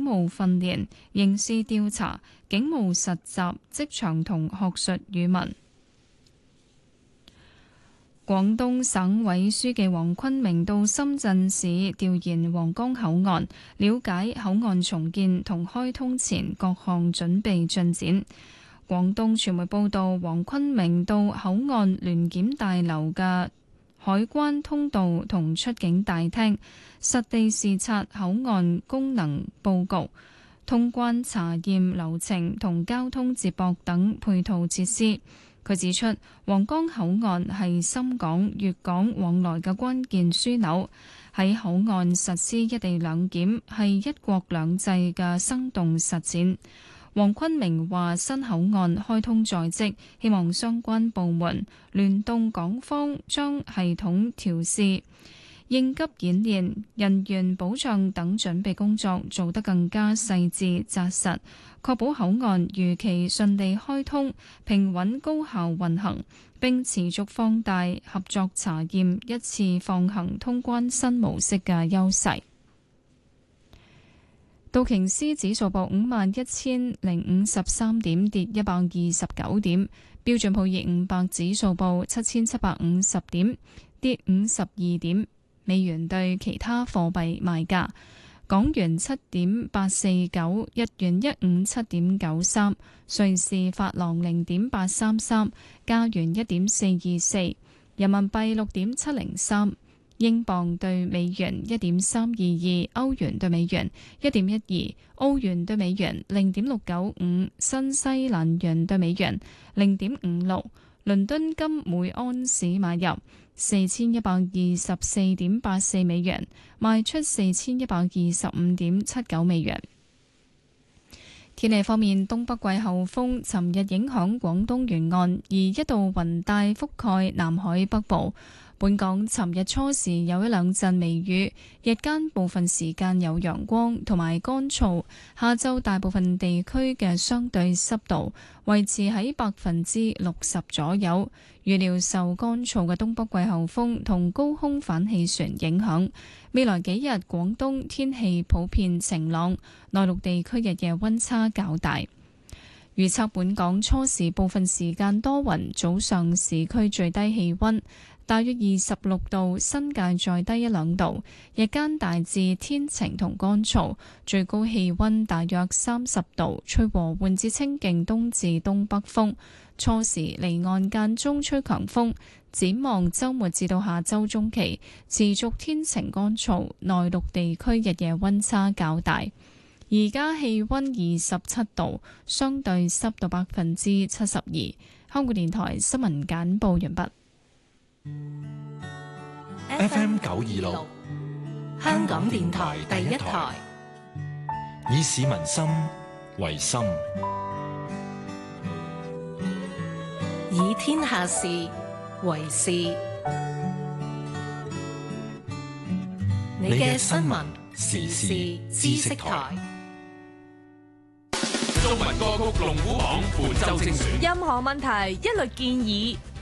務訓練、刑事調查、警務實習、職場同學術語文。廣東省委書記黃坤明到深圳市調研皇崗口岸，了解口岸重建同開通前各項準備進展。廣東傳媒報道，黃坤明到口岸聯檢大樓嘅海關通道同出境大廳，實地視察口岸功能佈局、通關查驗流程同交通接駁等配套設施。佢指出，皇崗口岸係深港、粵港往來嘅關鍵樞紐，喺口岸實施一地兩檢係一國兩制嘅生動實踐。黃坤明話：新口岸開通在即，希望相關部門聯動港方，將系統調試、應急演練、人員保障等準備工作做得更加細緻紮實，確保口岸如期順利開通、平穩高效運行，並持續放大合作查驗一次放行通關新模式嘅優勢。道瓊斯指數報51,053點，跌129點；標準普爾500指數報7,750點，跌52點。美元對其他貨幣賣價：港元7.849，日元157.93，瑞士法郎0.833，加元1.424，人民幣6.703。英鎊對美元1.322，歐元對美元1.12，澳元對美元0.695，新西蘭元對美元0.56。倫敦金每安士買入4124.84美元，賣出4125.79美元。天氣方面，東北季候風尋日影響廣東沿岸，而一道雲帶覆蓋南海北部。本港尋日初時有一兩陣微雨，日間部分時間有陽光同埋乾燥。下晝大部分地區嘅相對濕度維持喺60%左右。預料受乾燥嘅東北季候風同高空反氣旋影響，未來幾日廣東天氣普遍晴朗，內陸地區日夜溫差較大。預測本港初時部分時間多雲，早上市區最低氣溫大約26度，新界再低一兩度。日間大致天晴同乾燥，最高氣溫大約30度，吹和緩至清勁東至東北風。初時離岸間中吹強風。展望週末至到下週中期，持續天晴乾燥，內陸地區日夜溫差較大。而家氣溫27度，相對濕度72%。香港電台新聞簡報完畢。 FM 926，香港電台第一台，以市民心為心，以天下事為事。你嘅新聞時事知識台。 中文歌曲龍虎榜本周精選， 任何問題一律建議